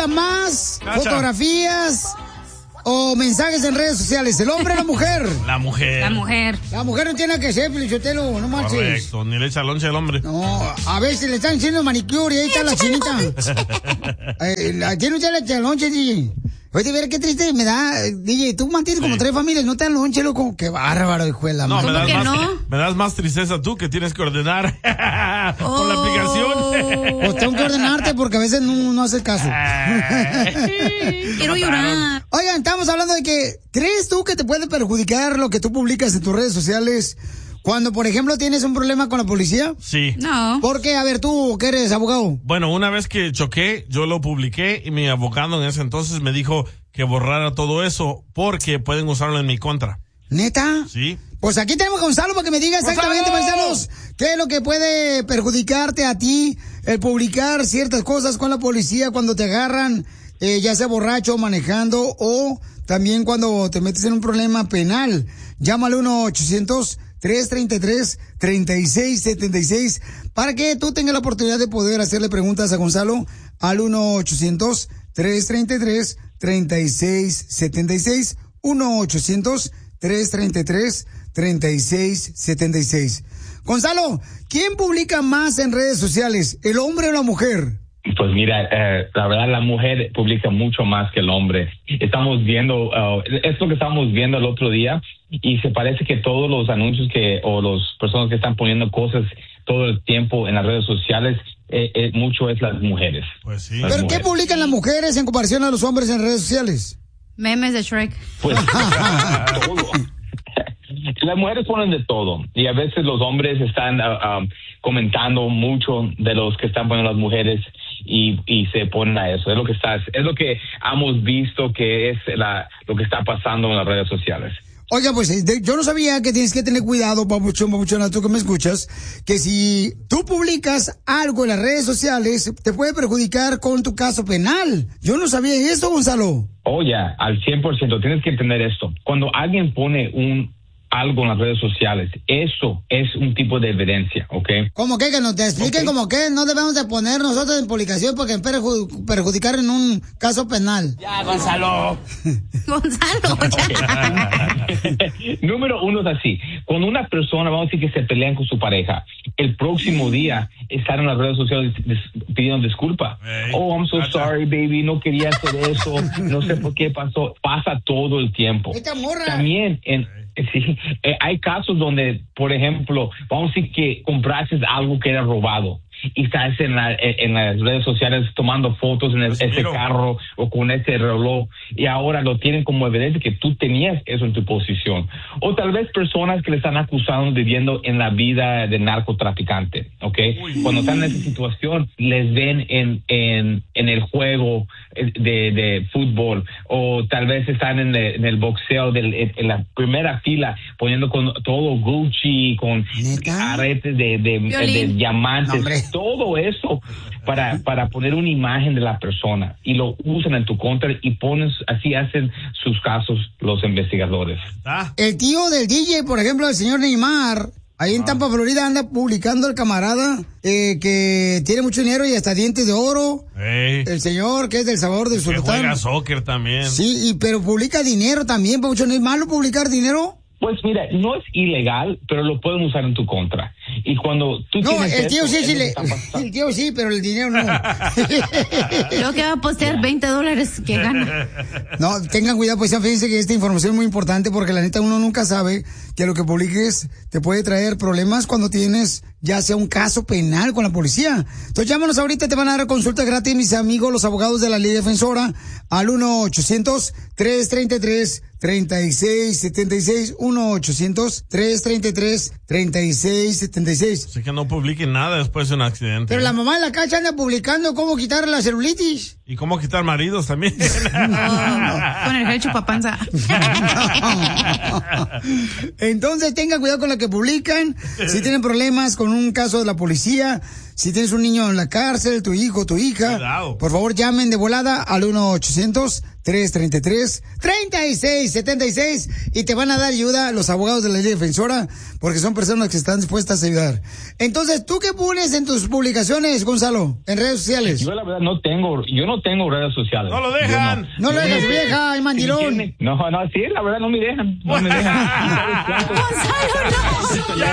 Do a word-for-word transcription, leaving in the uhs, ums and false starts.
publica más Cacha. fotografías o mensajes en redes sociales? ¿El hombre o la mujer? La mujer. La mujer. La mujer no tiene nada que ser, Pelichotelo, no manches. Correcto, ni le echa lonche al hombre. No, a veces le están haciendo manicure y ahí está la chinita. eh, la tiene usted la lonche, D J. Oye, ver qué triste me da, D J. Tú mantienes como Sí. tres familias, no te dan lonche, loco. Qué bárbaro, hijo de la No, madre. me das, que más, no? me das más tristeza tú que tienes que ordenar por la aplicación. Pues tengo que ordenarte porque a veces no, no haces caso. Quiero llorar. Oigan, estamos hablando de que, ¿crees tú que te puede perjudicar lo que tú publicas en tus redes sociales cuando, por ejemplo, tienes un problema con la policía? Sí. No. ¿Por qué? A ver, tú, que eres abogado. Bueno, una vez que choqué, yo lo publiqué y mi abogado en ese entonces me dijo que borrara todo eso porque pueden usarlo en mi contra. ¿Neta? Sí. Pues aquí tenemos a Gonzalo para que me diga exactamente, ¡Gonzalo! paisanos, qué es lo que puede perjudicarte a ti el publicar ciertas cosas con la policía cuando te agarran, eh, ya sea borracho, manejando o también cuando te metes en un problema penal. Llámale uno ochocientos, tres treinta y tres, treinta y seis setenta y seis para que tú tengas la oportunidad de poder hacerle preguntas a Gonzalo al uno ochocientos, tres treinta y tres, treinta y seis setenta y seis, uno ochocientos, tres treinta y tres, treinta y seis setenta y seis. Gonzalo, ¿quién publica más en redes sociales, el hombre o la mujer? Pues mira, eh, la verdad la mujer publica mucho más que el hombre. Estamos viendo, uh, es lo que estábamos viendo el otro día y se parece que todos los anuncios que o las personas que están poniendo cosas todo el tiempo en las redes sociales, eh, eh, mucho es las mujeres. Pues sí. Las ¿Pero mujeres. qué publican las mujeres en comparación a los hombres en redes sociales? Memes de Shrek. Pues todo. Las mujeres ponen de todo y a veces los hombres están uh, um, comentando mucho de los que están poniendo las mujeres y, y se ponen a eso. Es lo que está, es lo que hemos visto que es la, lo que está pasando en las redes sociales. Oiga, pues de, yo no sabía que tienes que tener cuidado, papuchón, papuchona, tú que me escuchas, que si tú publicas algo en las redes sociales, te puede perjudicar con tu caso penal. Yo no sabía eso, Gonzalo. Oye, al cien por ciento tienes que entender esto. Cuando alguien pone un algo en las redes sociales, eso es un tipo de evidencia, ¿ok? ¿Cómo que? Que nos te expliquen Ok. como que no debemos de poner nosotros en publicación porque perju- perjudicar en un caso penal. Ya, Gonzalo. Gonzalo, ya. Número uno es así. Cuando una persona, vamos a decir que se pelean con su pareja, el próximo día están en las redes sociales dis- pidiendo disculpa. Hey, Oh, I'm so cacha. sorry, baby, no quería hacer eso, no sé por qué pasó. Pasa todo el tiempo. Esta morra. También en, sí, eh, hay casos donde, por ejemplo, vamos a decir que compraste algo que era robado y estás en, la, en las redes sociales tomando fotos en el- Pues ese miro. carro o con ese reloj y ahora lo tienen como evidencia que tú tenías eso en tu posición. O tal vez personas que le están acusando de viviendo en la vida de narcotraficante, ¿ok? Uy. Cuando están en esa situación, les ven en, en, en el juego de, de fútbol o tal vez están en el, en el boxeo del, en, en la primera fila poniendo con todo Gucci, con ¿Neta? aretes de, de, de Violín. diamantes, No, hombre. todo eso para, para poner una imagen de la persona y lo usan en tu contra y pones, así hacen sus casos los investigadores. Ah, El tío del D J, por ejemplo, el señor Neymar, ahí en Tampa, Florida, anda publicando el camarada eh, que tiene mucho dinero y hasta dientes de oro. hey, El señor que es del sabor del que sultán. juega soccer también. Sí, y, pero publica dinero también, papuchón. ¿Es malo publicar dinero? Pues mira, no es ilegal, pero lo pueden usar en tu contra. Y cuando tú No, tienes el tío eso, sí, es sí, lo que le, está pasando. el tío sí, pero el dinero no. Creo que va a postear veinte dólares que gana. No, tengan cuidado, pues fíjense que esta información es muy importante porque la neta uno nunca sabe que lo que publiques te puede traer problemas cuando tienes ya sea un caso penal con la policía. Entonces llámanos ahorita, te van a dar consulta gratis, mis amigos, los abogados de la Ley Defensora, al uno ochocientos, tres treinta y tres, treinta y seis setenta y seis, uno ochocientos, tres treinta y tres, treinta y seis setenta y seis. Así que no publiquen nada después de un accidente. Pero la mamá de la cacha anda publicando cómo quitar la celulitis. Y cómo quitar maridos también. Oh, con el gel chupapanza. Entonces tengan cuidado con lo que publican. Si tienen problemas con un caso de la policía, si tienes un niño en la cárcel, tu hijo, tu hija, Cuidado. por favor llamen de volada al uno ochocientos, tres treinta y tres, treinta y seis setenta y seis y te van a dar ayuda los abogados de la ley defensora porque son personas que están dispuestas a ayudar. Entonces, ¿tú qué pones en tus publicaciones, Gonzalo, en redes sociales? Yo la verdad no tengo, yo no tengo redes sociales. No lo dejan. Yo No lo dejas, vieja, el mandilón. No, no, sí, la verdad no me dejan. No me dejan. Gonzalo, no.